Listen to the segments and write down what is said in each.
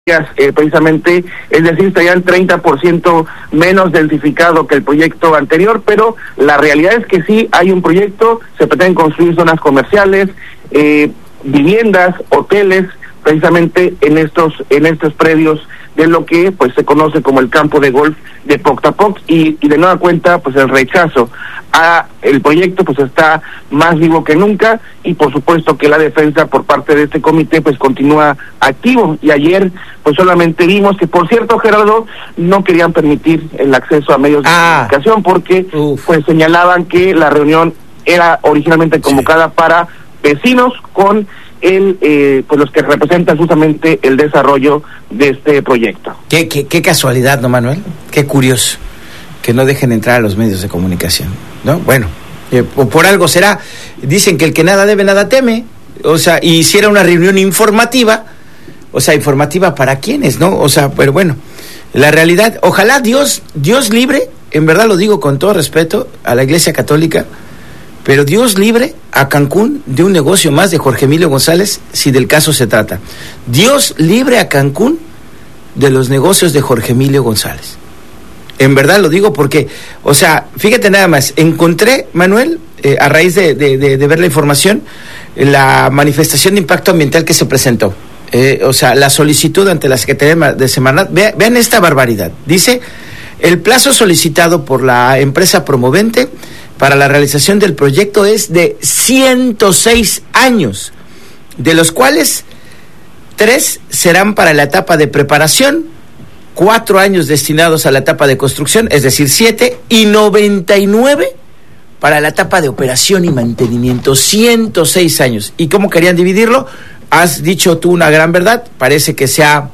precisamente, es decir, estarían 30% menos densificado que el proyecto anterior, pero la realidad es que sí hay un proyecto, se pretenden construir zonas comerciales, viviendas, hoteles, precisamente en estos predios de lo que pues se conoce como el campo de golf de Poctapoc, y de nueva cuenta pues el rechazo a el proyecto pues está más vivo que nunca, y por supuesto que la defensa por parte de este comité pues continúa activo. Y ayer pues solamente vimos que, por cierto, Gerardo, no querían permitir el acceso a medios de comunicación porque pues señalaban que la reunión era originalmente convocada para vecinos con pues los que representan justamente el desarrollo de este proyecto. Qué casualidad, ¿no, Manuel? Qué curioso que no dejen entrar a los medios de comunicación, ¿no? Bueno, por algo será. Dicen que el que nada debe, nada teme. O sea, y hiciera una reunión informativa. O sea, ¿informativa para quiénes, no? O sea, pero bueno, la realidad, ojalá Dios libre, en verdad lo digo con todo respeto a la Iglesia Católica, pero Dios libre a Cancún de un negocio más de Jorge Emilio González, si del caso se trata. Dios libre a Cancún de los negocios de Jorge Emilio González. En verdad lo digo porque, o sea, fíjate nada más, encontré, Manuel, a raíz de ver la información, la manifestación de impacto ambiental que se presentó. O sea, la solicitud ante la Secretaría de Semarnat. Vean esta barbaridad. Dice, el plazo solicitado por la empresa promovente para la realización del proyecto es de 106 años, de los cuales 3 serán para la etapa de preparación, 4 años destinados a la etapa de construcción, es decir, 7, y 99 para la etapa de operación y mantenimiento, 106 años. ¿Y cómo querían dividirlo? Has dicho tú una gran verdad, parece que se ha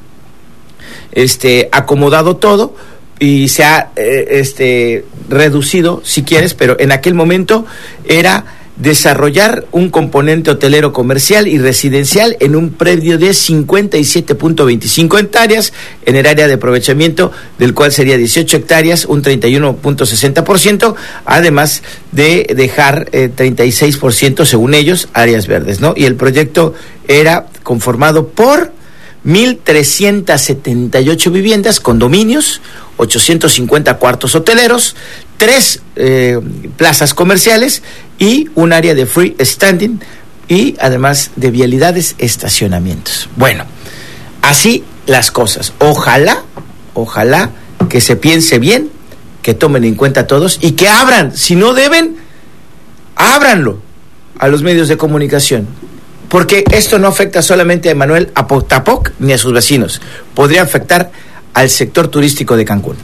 acomodado todo, y se ha reducido, si quieres, pero en aquel momento era desarrollar un componente hotelero comercial y residencial en un predio de 57.25 hectáreas, en el área de aprovechamiento del cual sería 18 hectáreas, un 31.60%, además de dejar 36%, según ellos, áreas verdes, ¿no? Y el proyecto era conformado por 1,378 viviendas, condominios, 850 cuartos hoteleros, 3 plazas comerciales y un área de free standing, y además de vialidades, estacionamientos. Bueno, así las cosas. Ojalá que se piense bien, que tomen en cuenta a todos y que abran, si no deben, ábranlo a los medios de comunicación. Porque esto no afecta solamente a Manuel, a Poctapoc, ni a sus vecinos. Podría afectar al sector turístico de Cancún.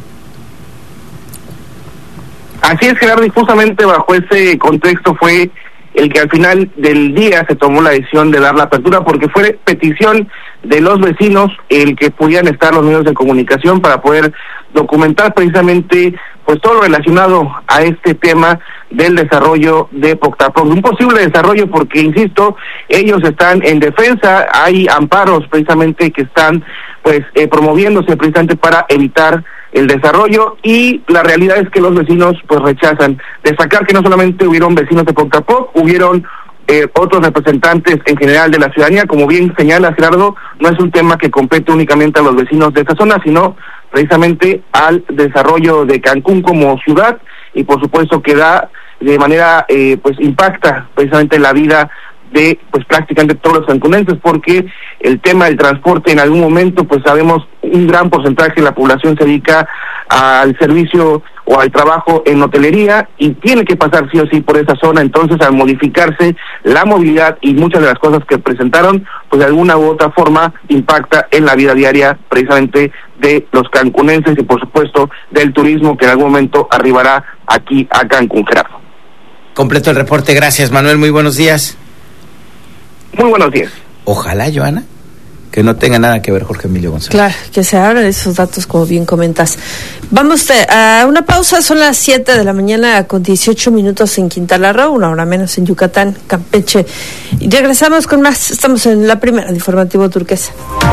Así es, Gerardo, y justamente bajo ese contexto fue el que al final del día se tomó la decisión de dar la apertura, porque fue petición de los vecinos el que pudieran estar los medios de comunicación para poder documentar precisamente pues todo lo relacionado a este tema del desarrollo de Poctapoc, un posible desarrollo, porque insisto, ellos están en defensa, hay amparos precisamente que están pues promoviéndose precisamente para evitar el desarrollo, y la realidad es que los vecinos pues rechazan. Destacar que no solamente hubieron vecinos de Poctapoc, hubieron otros representantes en general de la ciudadanía. Como bien señala Gerardo, no es un tema que compete únicamente a los vecinos de esta zona, sino precisamente al desarrollo de Cancún como ciudad, y por supuesto que da de manera pues impacta precisamente la vida de pues prácticamente todos los cancunenses, porque el tema del transporte, en algún momento pues sabemos un gran porcentaje de la población se dedica al servicio o al trabajo en hotelería, y tiene que pasar sí o sí por esa zona. Entonces, al modificarse la movilidad y muchas de las cosas que presentaron, pues de alguna u otra forma impacta en la vida diaria precisamente de los cancunenses, y por supuesto del turismo que en algún momento arribará aquí a Cancún, Gerardo. Completo el reporte, gracias, Manuel, muy buenos días. Muy buenos días. Ojalá, Joana, que no tenga nada que ver Jorge Emilio González. Claro, que se abran esos datos, como bien comentas. Vamos a una pausa, son las 7 de la mañana con 18 minutos en Quintana Roo, 1 hora menos en Yucatán, Campeche. Y regresamos con más, estamos en la primera de Informativo Turquesa.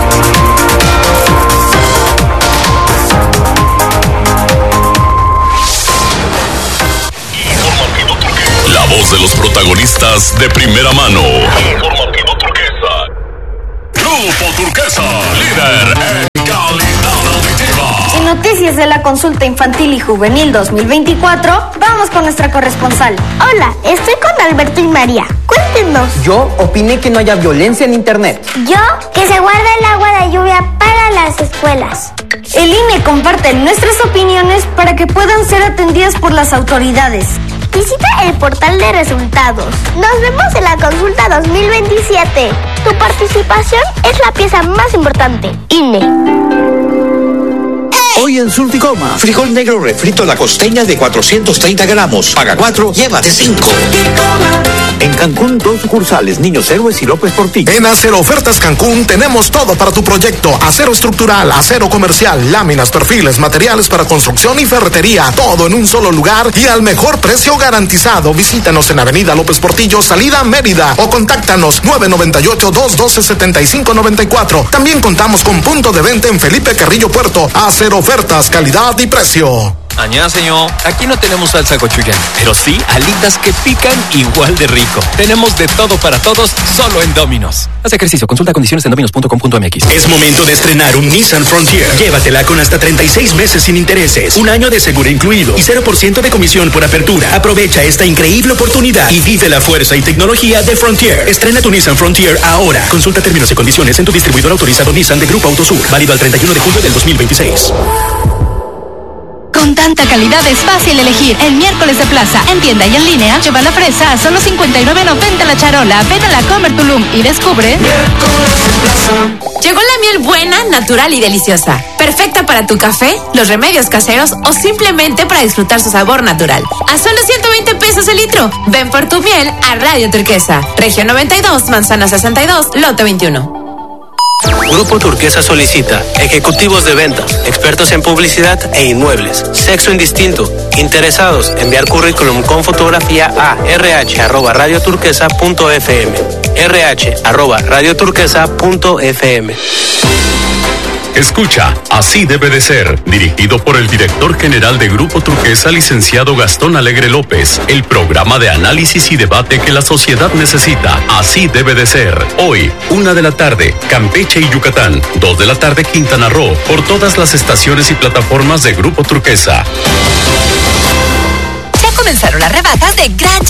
La voz de los protagonistas de primera mano. Informativo Turquesa. Grupo Turquesa. líder en calidad auditiva. En noticias de la consulta infantil y juvenil 2024, vamos con nuestra corresponsal. Hola, estoy con Alberto y María. Cuéntenos. Yo opiné que no haya violencia en internet. Yo, que se guarde el agua de lluvia para las escuelas. El INE comparte nuestras opiniones para que puedan ser atendidas por las autoridades. Visita el portal de resultados. Nos vemos en la consulta 2027. Tu participación es la pieza más importante. INE. Hoy en Sulticoma, frijol negro refrito La Costeña de 430 gramos. Paga 4, llévate 5. En Cancún, 2 sucursales, Niños Héroes y López Portillo. En Acero Ofertas Cancún tenemos todo para tu proyecto. Acero estructural, acero comercial, láminas, perfiles, materiales para construcción y ferretería. Todo en un solo lugar y al mejor precio garantizado. Visítanos en Avenida López Portillo, salida Mérida, o contáctanos 998-212-7594. También contamos con punto de venta en Felipe Carrillo Puerto. Acero Ofertas, calidad y precio. Señor, aquí no tenemos salsa gochujang, pero sí alitas que pican igual de rico. Tenemos de todo para todos, solo en Domino's. Haz ejercicio, consulta condiciones en dominos.com.mx. Es momento de estrenar un Nissan Frontier. Llévatela con hasta 36 meses sin intereses, un año de seguro incluido y 0% de comisión por apertura. Aprovecha esta increíble oportunidad y vive la fuerza y tecnología de Frontier. Estrena tu Nissan Frontier ahora. Consulta términos y condiciones en tu distribuidor autorizado Nissan de Grupo Autosur. Válido al 31 de julio del 2026. Con tanta calidad es fácil elegir. El miércoles de plaza, en tienda y en línea, lleva la fresa a solo $59.90 la charola. Ven a la Comer Tulum y descubre. Llegó la miel buena, natural y deliciosa. Perfecta para tu café, los remedios caseros o simplemente para disfrutar su sabor natural. A solo 120 pesos el litro. Ven por tu miel a Radio Turquesa. Región 92, Manzana 62, Lote 21. Grupo Turquesa solicita ejecutivos de ventas, expertos en publicidad e inmuebles, sexo indistinto, interesados, enviar currículum con fotografía a rh@radioturquesa.fm, rh@radioturquesa.fm. Escucha, Así debe de ser, dirigido por el director general de Grupo Turquesa, licenciado Gastón Alegre López, el programa de análisis y debate que la sociedad necesita. Así debe de ser. Hoy, 1 de la tarde, Campeche y Yucatán, 2 de la tarde, Quintana Roo, por todas las estaciones y plataformas de Grupo Turquesa. Ya comenzaron las rebajas de Gran